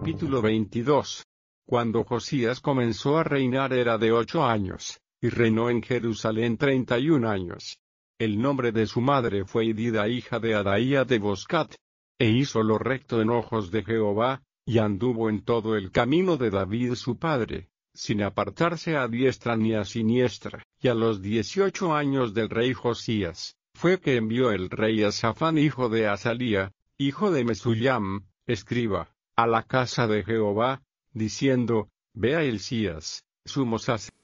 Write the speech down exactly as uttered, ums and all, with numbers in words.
Capítulo veintidós. Cuando Josías comenzó a reinar era de ocho años, y reinó en Jerusalén treinta y un años. El nombre de su madre fue Idida, hija de Adaía de Boscat. E hizo lo recto en ojos de Jehová, y anduvo en todo el camino de David su padre, sin apartarse a diestra ni a siniestra. Y a los dieciocho años del rey Josías, fue que envió el rey a Safán hijo de Azalía, hijo de Mesullam, escriba, a la casa de Jehová, diciendo: Ve a Hilcías, sumo sacerdote,